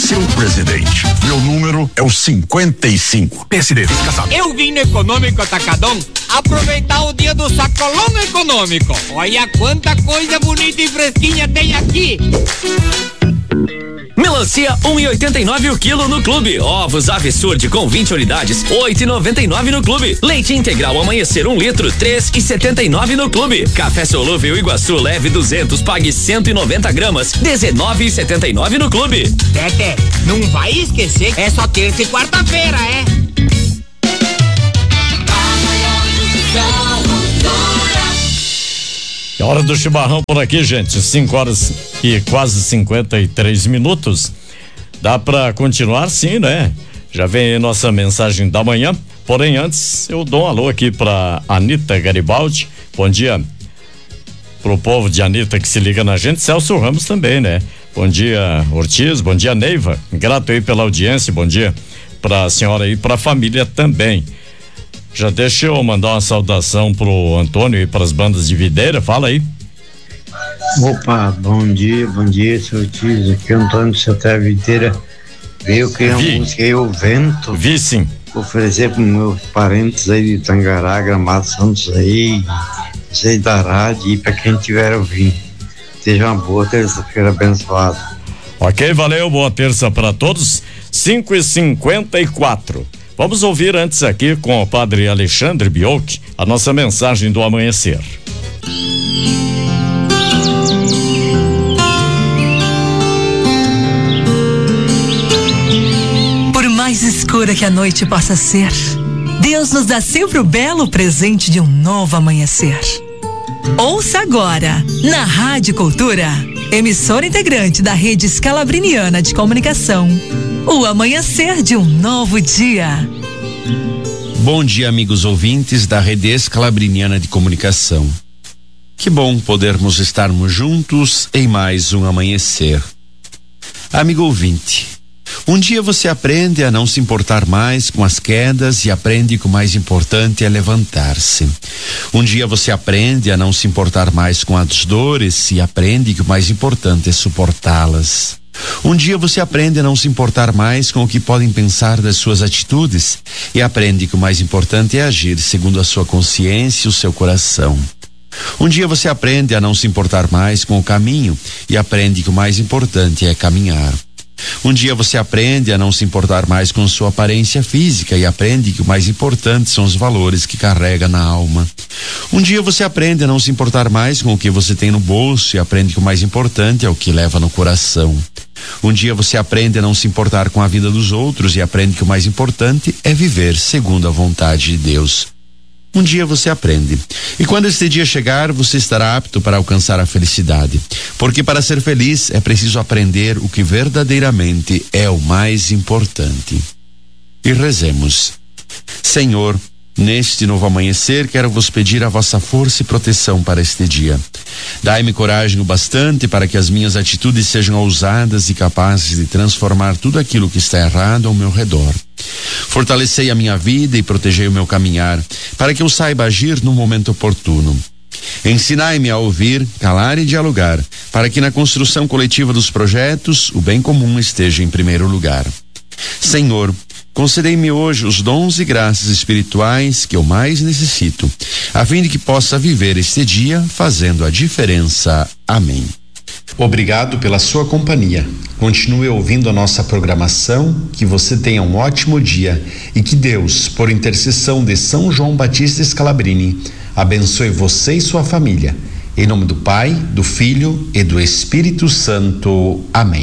seu presidente. Meu número é o 55. PSD Descansado. Eu vim no Econômico Atacadão aproveitar o dia do sacolão econômico. Olha quanta coisa bonita e fresquinha tem aqui. Melancia 1,89 o quilo no clube. Ovos Avessurde com 20 unidades 8,99 no clube. Leite integral Amanhecer 1 litro 3,79 no clube. Café solúvel Iguaçu leve 200 pague 190 gramas 19,79 no clube. Tete, não vai esquecer, é só terça e quarta-feira, é? É hora do chimarrão por aqui, gente. 5 horas e quase 53 minutos. Dá pra continuar, sim, né? Já vem aí nossa mensagem da manhã. Porém, antes, eu dou um alô aqui pra Anita Garibaldi. Bom dia pro povo de Anita que se liga na gente. Celso Ramos também, né? Bom dia, Ortiz. Bom dia, Neiva. Grato aí pela audiência. Bom dia pra senhora e pra família também. Já deixa eu mandar uma saudação pro Antônio e pras bandas de Videira, fala aí. Opa, bom dia, seu Ortiz, aqui é o Antônio de Santa Videira. Veio criar uma música aí, O Vento. Vi sim. Oferecer para meus parentes aí de Tangará, Gramado Santos aí, vocês da rádio e para quem estiver ouvindo. Seja uma boa terça-feira abençoada. Ok, valeu, boa terça para todos. 5h54. Vamos ouvir antes aqui com o padre Alexandre Biolk a nossa mensagem do amanhecer. Por mais escura que a noite possa ser, Deus nos dá sempre o belo presente de um novo amanhecer. Ouça agora, na Rádio Cultura, emissora integrante da Rede Scalabriniana de Comunicação, o amanhecer de um novo dia. Bom dia, amigos ouvintes da Rede Scalabriniana de Comunicação. Que bom podermos estarmos juntos em mais um amanhecer. Amigo ouvinte, um dia você aprende a não se importar mais com as quedas e aprende que o mais importante é levantar-se. Um dia você aprende a não se importar mais com as dores e aprende que o mais importante é suportá-las. Um dia você aprende a não se importar mais com o que podem pensar das suas atitudes e aprende que o mais importante é agir segundo a sua consciência e o seu coração. Um dia você aprende a não se importar mais com o caminho e aprende que o mais importante é caminhar. Um dia você aprende a não se importar mais com sua aparência física e aprende que o mais importante são os valores que carrega na alma. Um dia você aprende a não se importar mais com o que você tem no bolso e aprende que o mais importante é o que leva no coração. Um dia você aprende a não se importar com a vida dos outros e aprende que o mais importante é viver segundo a vontade de Deus. Um dia você aprende. E quando este dia chegar, você estará apto para alcançar a felicidade. Porque para ser feliz é preciso aprender o que verdadeiramente é o mais importante. E rezemos. Senhor, neste novo amanhecer, quero vos pedir a vossa força e proteção para este dia. Dai-me coragem o bastante para que as minhas atitudes sejam ousadas e capazes de transformar tudo aquilo que está errado ao meu redor. Fortalecei a minha vida e protegei o meu caminhar, para que eu saiba agir no momento oportuno. Ensinai-me a ouvir, calar e dialogar, para que na construção coletiva dos projetos, o bem comum esteja em primeiro lugar. Senhor, concedei-me hoje os dons e graças espirituais que eu mais necessito, a fim de que possa viver este dia fazendo a diferença. Amém. Obrigado pela sua companhia. Continue ouvindo a nossa programação, que você tenha um ótimo dia e que Deus, por intercessão de São João Batista Scalabrini, abençoe você e sua família. Em nome do Pai, do Filho e do Espírito Santo. Amém.